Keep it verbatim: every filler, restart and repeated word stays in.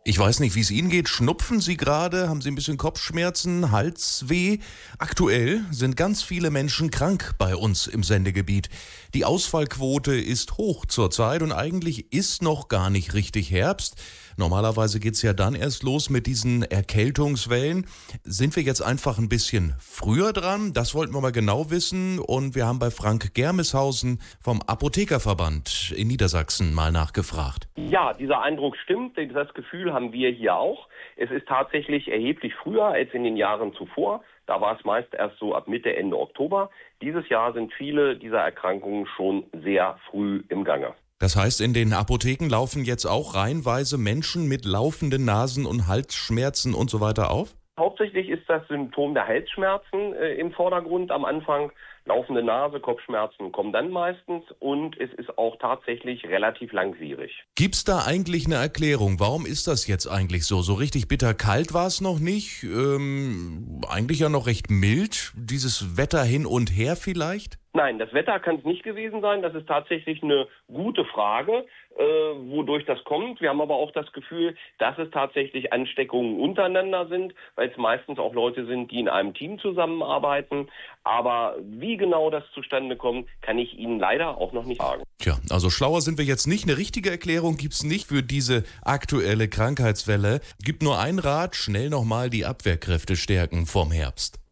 Ich weiß nicht, wie es Ihnen geht. Schnupfen Sie gerade? Haben Sie ein bisschen Kopfschmerzen, Halsweh? Aktuell sind ganz viele Menschen krank bei uns im Sendegebiet. Die Ausfallquote ist hoch zurzeit und eigentlich ist noch gar nicht richtig Herbst. Normalerweise geht's ja dann erst los mit diesen Erkältungswellen. Sind wir jetzt einfach ein bisschen früher dran? Das wollten wir mal genau wissen. Und wir haben bei Frank Germeshausen vom Apothekerverband in Niedersachsen mal nachgefragt. Ja, dieser Eindruck stimmt. Das Gefühl haben wir hier auch. Es ist tatsächlich erheblich früher als in den Jahren zuvor. Da war es meist erst so ab Mitte, Ende Oktober. Dieses Jahr sind viele dieser Erkrankungen schon sehr früh im Gange. Das heißt, in den Apotheken laufen jetzt auch reihenweise Menschen mit laufenden Nasen- und Halsschmerzen und so weiter auf? Hauptsächlich ist das Symptom der Halsschmerzen äh, im Vordergrund am Anfang. Laufende Nase, Kopfschmerzen kommen dann meistens und es ist auch tatsächlich relativ langwierig. Gibt's da eigentlich eine Erklärung? Warum ist das jetzt eigentlich so? So richtig bitterkalt war es noch nicht? Ähm, eigentlich ja noch recht mild? Dieses Wetter hin und her vielleicht? Nein, das Wetter kann es nicht gewesen sein. Das ist tatsächlich eine gute Frage, äh, wodurch das kommt. Wir haben aber auch das Gefühl, dass es tatsächlich Ansteckungen untereinander sind, weil es meistens auch Leute sind, die in einem Team zusammenarbeiten. Aber wie genau das zustande kommt, kann ich Ihnen leider auch noch nicht sagen. Tja, also schlauer sind wir jetzt nicht. Eine richtige Erklärung gibt's nicht für diese aktuelle Krankheitswelle. Gibt nur ein Rat: schnell nochmal die Abwehrkräfte stärken vorm Herbst.